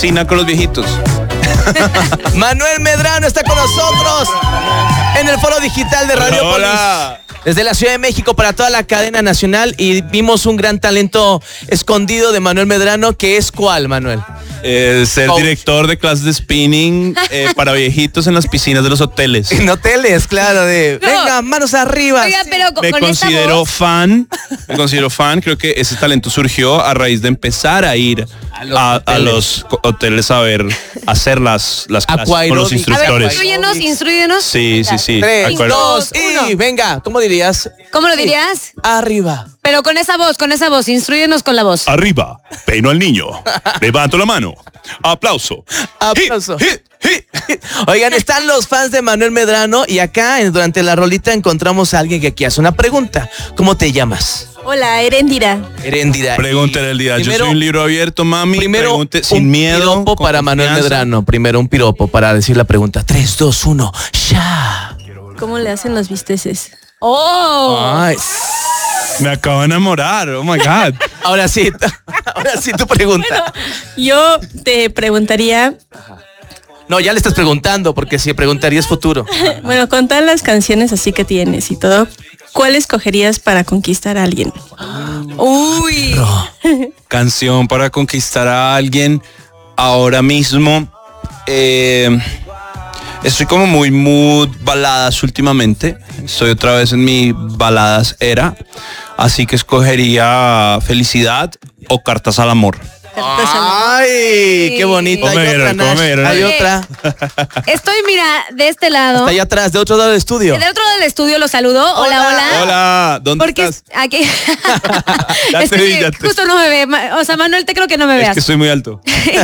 cocina con los viejitos. Manuel Medrano está con nosotros en el foro digital de Radiopolis. Hola. Desde la Ciudad de México para toda la cadena nacional, y vimos un gran talento escondido de Manuel Medrano, que es ¿cuál, Manuel? Ser director de clases de spinning para viejitos en las piscinas de los hoteles. En hoteles, claro, venga, manos arriba. Oiga, pero Me con considero esta fan. Creo que ese talento surgió a raíz de empezar a ir a los hoteles a hacer las clases con los instructores. A ver, instrúyenos. Sí. 3, 2, y venga, ¿cómo dirías? ¿Cómo lo dirías? Arriba. Pero con esa voz, instrúyenos con la voz. Arriba, peino al niño, levanto la mano, aplauso. Aplauso. Oigan, están los fans de Manuel Medrano y acá durante la rolita encontramos a alguien que aquí hace una pregunta. ¿Cómo te llamas? Hola, Eréndira. Eréndira. Pregúntale el día. Yo soy un libro abierto, mami. Primero, pregunte sin miedo. Un piropo para Manuel Medrano. Primero un piropo para decir la pregunta. 3, 2, 1, ya. ¿Cómo le hacen los bisteces? ¡Oh! Ay. Me acabo de enamorar, oh my God. Ahora sí tu pregunta. Bueno, yo te preguntaría, No, ya le estás preguntando, porque si preguntarías futuro. bueno, con todas las canciones así que tienes y todo, ¿cuál escogerías para conquistar a alguien? ¡Uy! Canción para conquistar a alguien ahora mismo. Estoy como muy mood baladas últimamente. Estoy otra vez en mi baladas era. Así que escogería Felicidad o Cartas al Amor. Ay, qué bonito. ¿Cómo me vieron? ¿Cómo me vieron? Hay otra. Estoy, mira, de este lado. Está allá atrás, de otro lado del estudio. Del otro lado del estudio lo saludo. Hola. Hola, ¿dónde Porque estás? aquí. Ya Es te que vi, ya te- justo no me ve. O sea, Manuel, te creo que no me Es veas. que soy muy alto.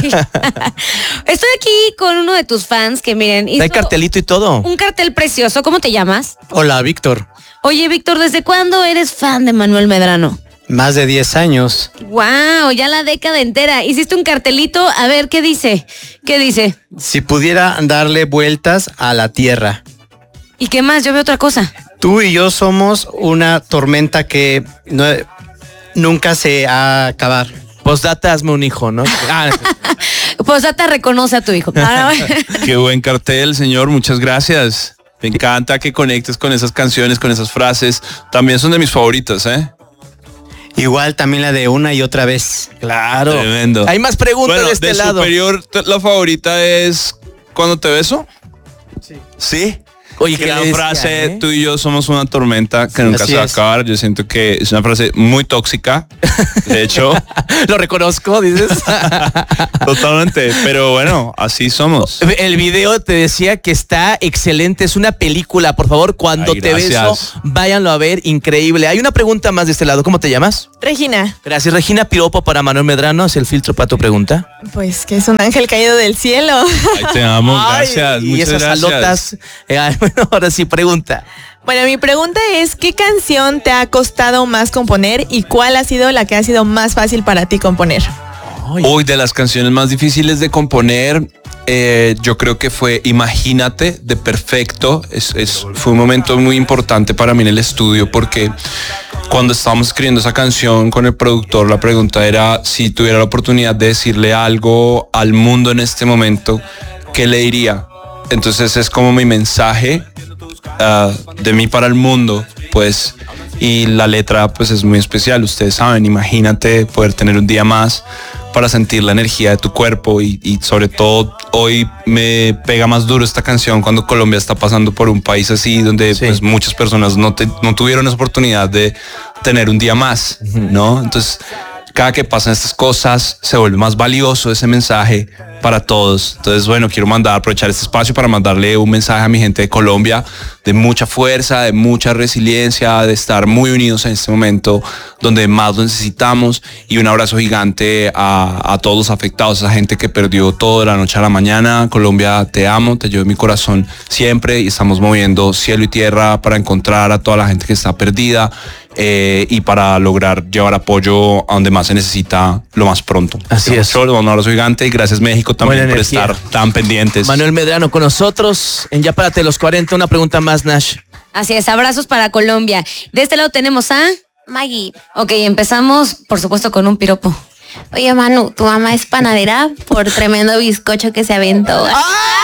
Estoy aquí con uno de tus fans que, miren, hizo Hay cartelito y todo. un cartel precioso. ¿Cómo te llamas? Hola, Víctor. Oye, Víctor, ¿desde cuándo eres fan de Manuel Medrano? Más de 10 años. Wow, ya la década entera. Hiciste un cartelito, a ver, ¿qué dice? ¿Qué dice? Si pudiera darle vueltas a la tierra. ¿Y qué más? Yo veo otra cosa. Tú y yo somos una tormenta que nunca se va a acabar. Postdata, hazme un hijo, ¿no? Posdata reconoce a tu hijo. Qué buen cartel, señor. Muchas gracias. Me encanta que conectes con esas canciones, con esas frases. También son de mis favoritas, ¿eh? Igual también la de una y otra vez. Claro. Tremendo. Hay más preguntas Bueno, de este de lado. superior, la favorita es ¿Cuándo te beso? ¿Sí? Oye, Que ¿qué la le decía, frase, tú y yo somos una tormenta que nunca así se va a es. acabar. Yo siento que es una frase muy tóxica. De hecho, Lo reconozco, dices. totalmente. Pero bueno, así somos. El video te decía que está excelente, es una película, por favor, cuando Ay, te beso, gracias. váyanlo a ver, increíble. Hay una pregunta más de este lado, ¿cómo te llamas? Regina, Gracias, Regina. Piropo para Manuel Medrano, es el filtro para tu pregunta. pues que es un ángel caído del cielo. Ay, te amo, gracias. Ay, y Muchas esas gracias. salotas. Bueno, ahora sí, pregunta. Bueno, mi pregunta es, ¿qué canción te ha costado más componer y cuál ha sido la que ha sido más fácil para ti componer? Uy, de las canciones más difíciles de componer, yo creo que fue Imagínate de Perfecto. Fue un momento muy importante para mí en el estudio porque cuando estábamos escribiendo esa canción con el productor, la pregunta era si tuviera la oportunidad de decirle algo al mundo en este momento, ¿qué le diría? Entonces es como mi mensaje de mí para el mundo, pues, y la letra pues es muy especial. Ustedes saben, imagínate poder tener un día más para sentir la energía de tu cuerpo y sobre todo hoy me pega más duro esta canción cuando Colombia está pasando por un país así donde Sí. pues muchas personas no tuvieron esa oportunidad de tener un día más, ¿no? Entonces cada que pasan estas cosas se vuelve más valioso ese mensaje para todos. Entonces, bueno, quiero aprovechar este espacio para mandarle un mensaje a mi gente de Colombia de mucha fuerza, de mucha resiliencia, de estar muy unidos en este momento donde más lo necesitamos, y un abrazo gigante a todos los afectados, a esa gente que perdió todo de la noche a la mañana. Colombia, te amo, te llevo en mi corazón siempre y estamos moviendo cielo y tierra para encontrar a toda la gente que está perdida y para lograr llevar apoyo a donde más se necesita lo más pronto. Así es. Un abrazo gigante y gracias México también Buena por energía. estar tan pendientes. Manuel Medrano con nosotros en Ya Párate los 40. Una pregunta más, Nash. Así es, abrazos para Colombia. De este lado tenemos a Maggie. Ok, empezamos, por supuesto, con un piropo. Oye, Manu, tu mamá es panadera por tremendo bizcocho que se aventó. ¡Ay!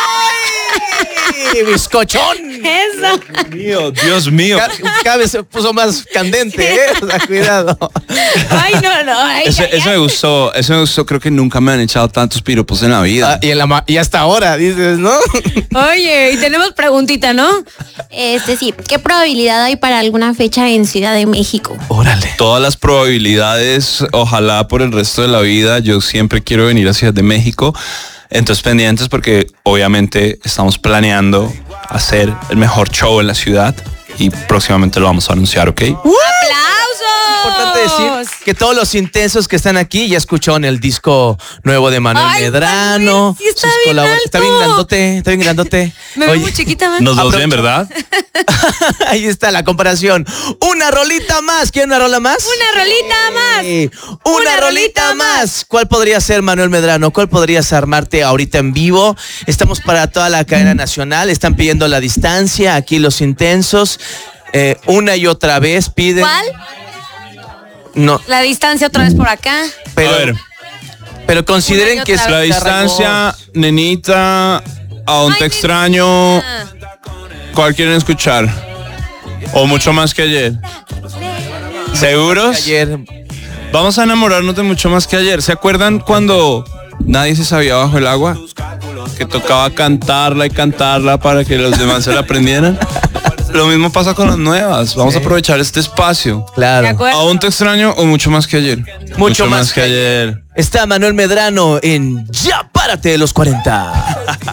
¡Bizcochón! Eso. Dios mío. Cada vez se puso más candente, ¿eh? O sea, cuidado. Ay, no. Ay, Eso me gustó, creo que nunca me han echado tantos piropos en la vida. Y hasta ahora, dices, ¿no? Oye, y tenemos preguntita, ¿no? Sí. ¿Qué probabilidad hay para alguna fecha en Ciudad de México? Órale. Todas las probabilidades, ojalá por el resto de la vida, yo siempre quiero venir a Ciudad de México. Entonces pendientes porque obviamente estamos planeando hacer el mejor show en la ciudad y próximamente lo vamos a anunciar, ¿ok? ¡Aplausos! Importante decir que todos los intensos que están aquí ya escucharon el disco nuevo de Manuel Ay, Medrano. Manuel, sí está sus bien alto. Está bien grandote. Me veo Oye, muy chiquita, man. Nos dos bien, ¿verdad? ahí está la comparación. Una rolita más. ¿Quieren una rola más? Una rolita más. Sí. Una rolita más. ¿Cuál podría ser, Manuel Medrano? ¿Cuál podrías armarte ahorita en vivo? Estamos para toda la cadena nacional. Están pidiendo la distancia. Aquí los intensos. Una y otra vez piden. ¿Cuál? No, La distancia otra vez por acá. pero, A ver, pero consideren Una y que otra es la distancia, nenita, aún te Ay, extraño. nenita. ¿Cuál quieren escuchar? ¿O mucho más que ayer? ¿Seguros? ayer. Vamos a enamorarnos de mucho más que ayer. ¿Se acuerdan cuando nadie se sabía bajo el agua? Que tocaba cantarla y cantarla para que los demás se la aprendieran. Lo mismo pasa con las nuevas. Vamos a aprovechar este espacio. ¿De Claro. acuerdo? ¿Aún te extraño o mucho más que ayer? Mucho más que ayer. Está Manuel Medrano en Ya Párate de los 40.